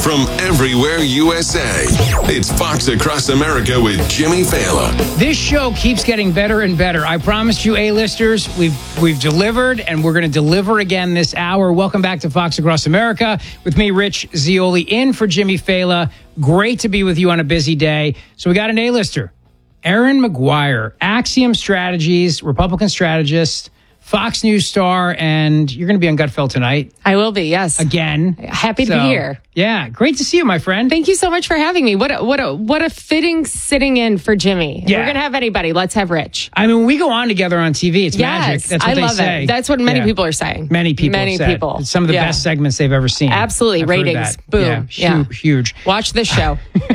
from everywhere USA. It's Fox Across America with Jimmy Fallon. This show keeps getting better and better. I promised you, A-listers, we've delivered, and we're going to deliver again this hour. Welcome back to Fox Across America with me, Rich Zeoli, in for Jimmy Fallon. Great to be with you on a busy day. So we got an A-lister, Erin Maguire, Axiom Strategies, Republican strategist, Fox News star, and you're going to be on Gutfeld tonight. I will be, yes. Again. Happy to be here. Yeah, great to see you, my friend. Thank you so much for having me. What a fitting sitting in for Jimmy. If we're going to have anybody, let's have Rich. I mean, when we go on together on TV, it's magic. That's what I they love say. It. That's what many people are saying. Many people It's some of the best segments they've ever seen. Absolutely. I've ratings. Boom. Huge. Watch this show.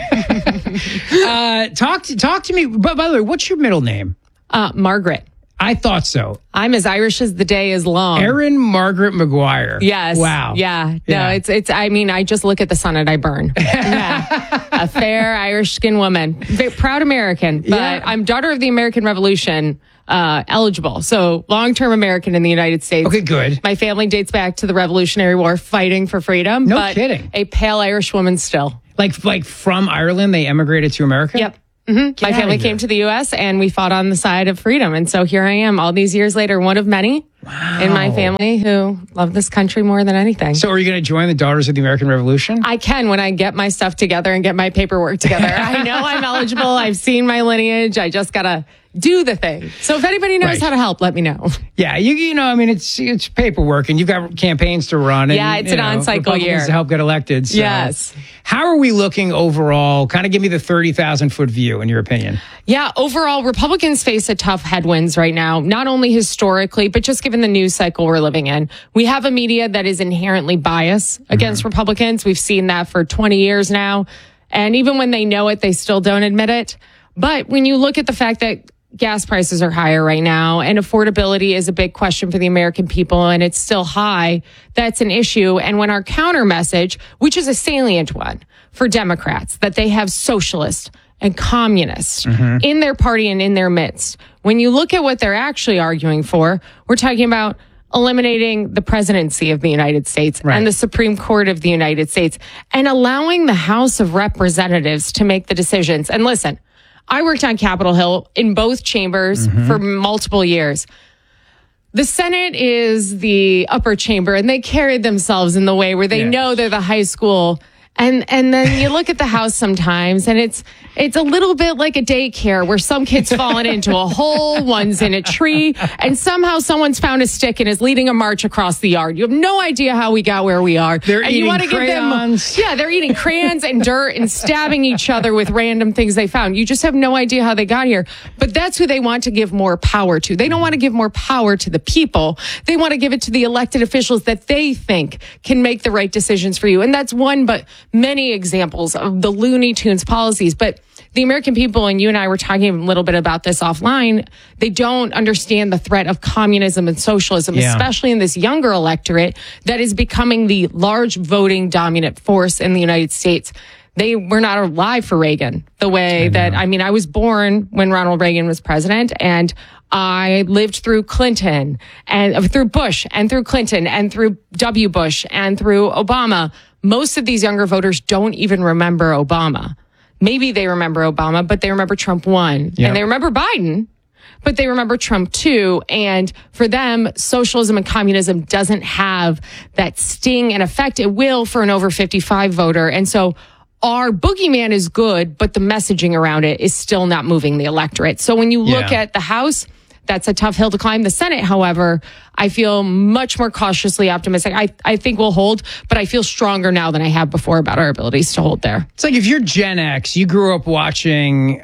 Talk to me. But by the way, what's your middle name? Margaret. I thought so. I'm as Irish as the day is long. Erin Margaret Maguire. Yes. Wow. Yeah. No, it's, I mean, I just look at the sun and I burn. A fair Irish skinned woman. Proud American. But I'm daughter of the American Revolution, eligible. So long-term American in the United States. Okay, good. My family dates back to the Revolutionary War fighting for freedom. No kidding. A pale Irish woman still. Like from Ireland, they emigrated to America? Yep. Mm-hmm. My family came to the U.S. and we fought on the side of freedom. And so here I am all these years later, one of many in my family who love this country more than anything. So are you going to join the Daughters of the American Revolution? I can when I get my stuff together and get my paperwork together. I know I'm eligible. I've seen my lineage. I just got to do the thing. So if anybody knows how to help, let me know. Yeah, you know, I mean, it's paperwork and you've got campaigns to run. And, yeah, it's an on-cycle year. To help get elected. So. Yes. How are we looking overall? Kind of give me the 30,000-foot view, in your opinion. Yeah, overall, Republicans face a tough headwinds right now, not only historically, but just given the news cycle we're living in. We have a media that is inherently biased against Republicans. We've seen that for 20 years now. And even when they know it, they still don't admit it. But when you look at the fact that gas prices are higher right now and affordability is a big question for the American people and it's still high, that's an issue. And when our counter message, which is a salient one for Democrats, that they have socialists and communists in their party and in their midst. When you look at what they're actually arguing for, we're talking about eliminating the presidency of the United States and the Supreme Court of the United States and allowing the House of Representatives to make the decisions. And listen, I worked on Capitol Hill in both chambers for multiple years. The Senate is the upper chamber, and they carried themselves in the way where they know they're the high school. And then you look at the House sometimes, and it's a little bit like a daycare where some kid's fallen into a hole, one's in a tree, and somehow someone's found a stick and is leading a march across the yard. You have no idea how we got where we are. They're eating crayons. They're eating crayons and dirt and stabbing each other with random things they found. You just have no idea how they got here. But that's who they want to give more power to. They don't want to give more power to the people. They want to give it to the elected officials that they think can make the right decisions for you. And that's one, but many examples of the Looney Tunes policies. But the American people, and you and I were talking a little bit about this offline, they don't understand the threat of communism and socialism, especially in this younger electorate that is becoming the large voting dominant force in the United States. They were not alive for Reagan the way I was born when Ronald Reagan was president, and I lived through Clinton and through Bush and through Clinton and through W. Bush and through Obama. Most of these younger voters don't even remember Obama. Maybe they remember Obama, but they remember Trump 1. Yep. And they remember Biden, but they remember Trump 2. And for them, socialism and communism doesn't have that sting and effect it will for an over 55 voter. And so our boogeyman is good, but the messaging around it is still not moving the electorate. So when you look at the House, that's a tough hill to climb. The Senate, however, I feel much more cautiously optimistic. I think we'll hold, but I feel stronger now than I have before about our abilities to hold there. It's like if you're Gen X, you grew up watching,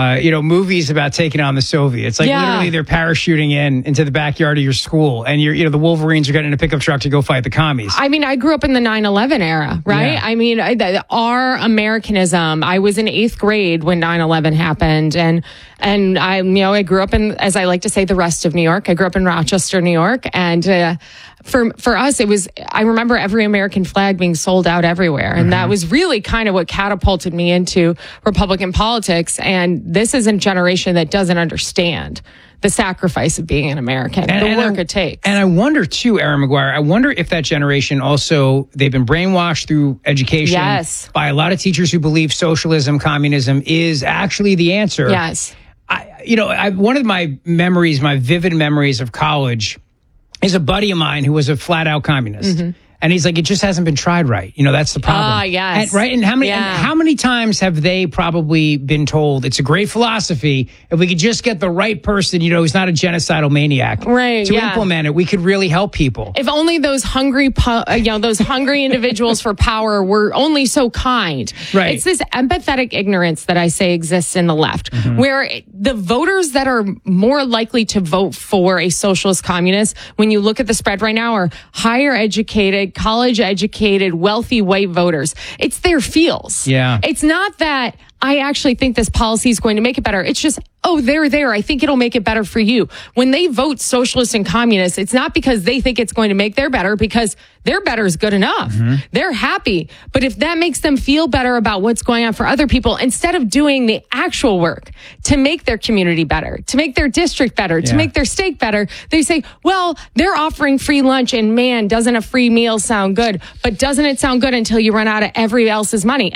movies about taking on the Soviets. Like literally they're parachuting into the backyard of your school and the Wolverines are getting in a pickup truck to go fight the commies. I mean, I grew up in the 9/11 era, right? Yeah. I mean, our Americanism, I was in 8th grade when 9/11 happened. And I grew up in, as I like to say, the rest of New York. I grew up in Rochester, New York. And for us, I remember every American flag being sold out everywhere. And that was really kind of what catapulted me into Republican politics. And this is a generation that doesn't understand the sacrifice of being an American, the work it takes. And I wonder too, Erin McGuire, I wonder if that generation also, they've been brainwashed through education by a lot of teachers who believe socialism, communism is actually the answer. Yes. One of my memories, my vivid memories of college is a buddy of mine who was a flat out communist. Mm-hmm. And he's like, it just hasn't been tried right. That's the problem. Ah, yes. And how many times have they probably been told it's a great philosophy if we could just get the right person, who's not a genocidal maniac, to implement it, we could really help people. If only those hungry, those hungry individuals for power were only so kind. Right. It's this empathetic ignorance that I say exists in the left, where the voters that are more likely to vote for a socialist communist, when you look at the spread right now, are higher educated, college educated, wealthy white voters. It's their feels. Yeah. It's not that I actually think this policy is going to make it better. It's just, they're there. I think it'll make it better for you. When they vote socialist and communist, it's not because they think it's going to make their better, because their better is good enough. They're happy. But if that makes them feel better about what's going on for other people, instead of doing the actual work to make their community better, to make their district better, to make their state better, they say, well, they're offering free lunch, and man, doesn't a free meal sound good? But doesn't it sound good until you run out of everybody else's money?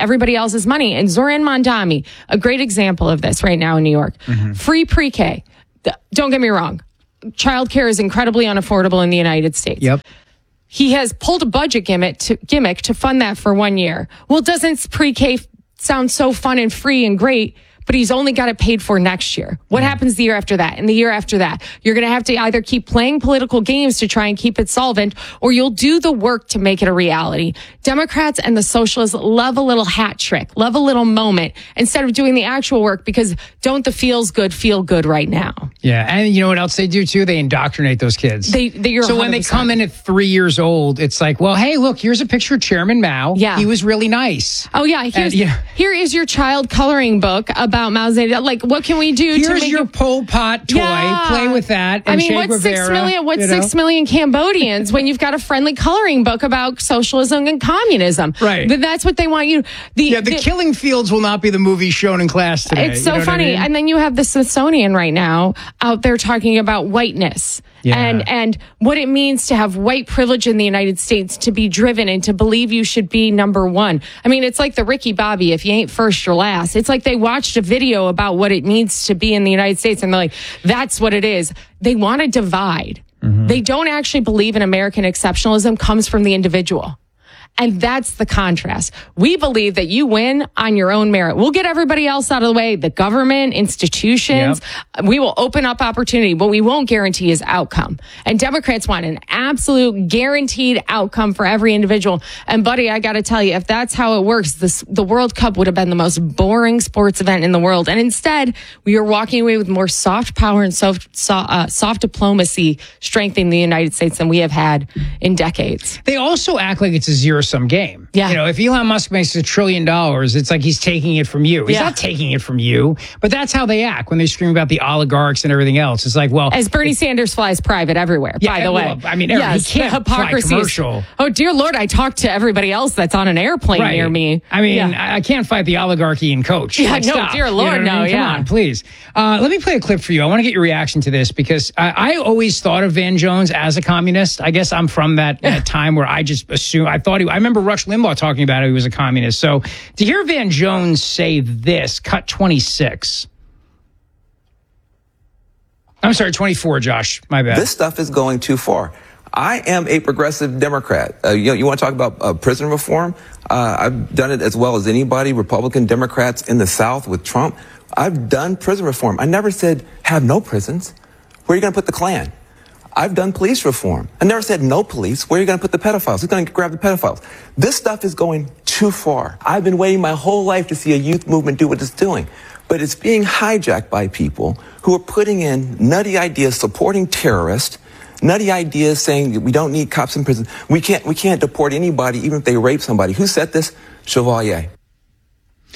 And Zoran Mondami, a great example of this right now in New York. Free pre-K. Don't get me wrong. Childcare is incredibly unaffordable in the United States. Yep. He has pulled a budget gimmick to fund that for 1 year. Well, doesn't pre-K sound so fun and free and great? But he's only got it paid for next year. What happens the year after that? And the year after that? You're going to have to either keep playing political games to try and keep it solvent, or you'll do the work to make it a reality. Democrats and the socialists love a little hat trick, love a little moment, instead of doing the actual work, because don't the feels good feel good right now? Yeah. And you know what else they do too? They indoctrinate those kids. So when they come in at 3 years old, it's like, well, hey, look, here's a picture of Chairman Mao. Yeah. He was really nice. Oh, yeah. Here is your child coloring book about Mao Zedong. Like, what can we do to make your Pol Pot toy? Play with that. And Che what's Guevara, 6 million Cambodians when you've got a friendly coloring book about socialism and communism? Right. But that's what they want you. The Killing Fields will not be the movie shown in class today. It's so funny. I mean? And then you have the Smithsonian right now out there talking about whiteness. Yeah. And what it means to have white privilege in the United States, to be driven and to believe you should be number one. I mean, it's like the Ricky Bobby, if you ain't first, you're last. It's like they watched a video about what it means to be in the United States, and they're like, that's what it is. They want to divide. They don't actually believe in American exceptionalism comes from the individual. And that's the contrast. We believe that you win on your own merit. We'll get everybody else out of the way, the government, institutions. Yep. We will open up opportunity. What we won't guarantee is outcome. And Democrats want an absolute guaranteed outcome for every individual. And buddy, I got to tell you, if that's how it works, the World Cup would have been the most boring sports event in the world. And instead, we are walking away with more soft power and soft diplomacy strengthening the United States than we have had in decades. They also act like it's a zero-sum game. Yeah. If Elon Musk makes $1 trillion, it's like he's taking it from you. He's not taking it from you, but that's how they act when they scream about the oligarchs and everything else. It's like, well, as Bernie Sanders flies private everywhere, by the way. Well, I mean, he can't fly commercial. Oh, dear Lord, I talked to everybody else that's on an airplane near me. I mean, I can't fight the oligarchy and coach. Yeah, like, no, stop. dear Lord, no, Come on, please. Let me play a clip for you. I want to get your reaction to this because I always thought of Van Jones as a communist. I guess I'm from that time where I just assumed, I remember Rush Limbaugh talking about it. He was a communist. So to hear Van Jones say this, cut 26. I'm sorry, 24, Josh. My bad. This stuff is going too far. I am a progressive Democrat. You want to talk about prison reform? I've done it as well as anybody, Republican Democrats in the South with Trump. I've done prison reform. I never said have no prisons. Where are you going to put the Klan? I've done police reform. I never said no police. Where are you going to put the pedophiles? Who's going to grab the pedophiles? This stuff is going too far. I've been waiting my whole life to see a youth movement do what it's doing. But it's being hijacked by people who are putting in nutty ideas supporting terrorists, nutty ideas saying that we don't need cops in prison. We can't deport anybody even if they rape somebody. Who said this? Chevalier.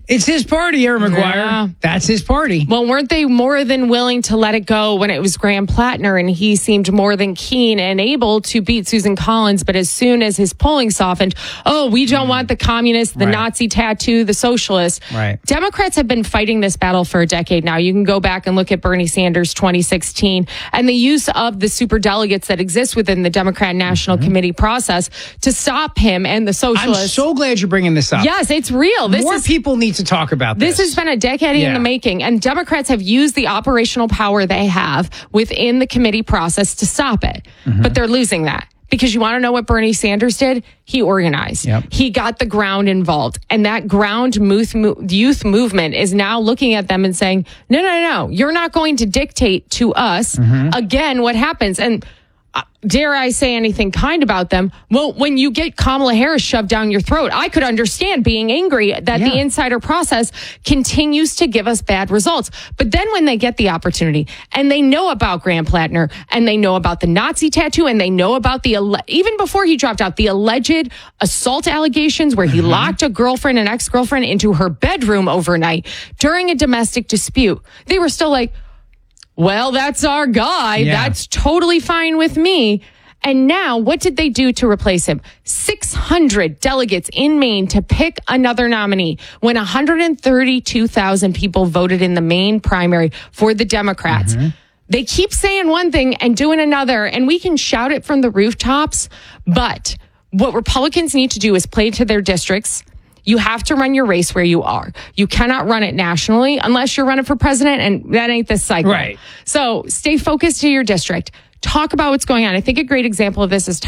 It's his party, Aaron McGuire. Yeah. That's his party. Well, weren't they more than willing to let it go when it was Graham Plattner and he seemed more than keen and able to beat Susan Collins? But as soon as his polling softened, we don't want the communist, the Right. Nazi tattoo, the socialist. Right. Democrats have been fighting this battle for a decade now. You can go back and look at Bernie Sanders 2016 and the use of the superdelegates that exist within the Democrat National Committee process to stop him and the I'm socialists. so glad you're bringing this up. Yes, it's real. More people need to talk about this. This has been a decade in Yeah. the making, and Democrats have used the operational power they have within the committee process to stop it. Mm-hmm. But they're losing that. Because you want to know what Bernie Sanders did? He organized. Yep. He got the ground involved. And that ground youth movement is now looking at them and saying, no, you're not going to dictate to us Mm-hmm. again what happens. And dare I say anything kind about them? Well, when you get Kamala Harris shoved down your throat, I could understand being angry that the Yeah. insider process continues to give us bad results. But then when they get the opportunity and they know about Graham Plattner and they know about the Nazi tattoo and they know about even before he dropped out, the alleged assault allegations where he locked a girlfriend, an ex-girlfriend into her bedroom overnight during a domestic dispute, they were still like, well, that's our guy. Yeah. That's totally fine with me. And now, what did they do to replace him? 600 delegates in Maine to pick another nominee when 132,000 people voted in the Maine primary for the Democrats. They keep saying one thing and doing another, and we can shout it from the rooftops. But what Republicans need to do is play to their districts. You have to run your race where you are. You cannot run it nationally unless you're running for president, and that ain't this cycle. Right. So stay focused to your district. Talk about what's going on. I think a great example of this is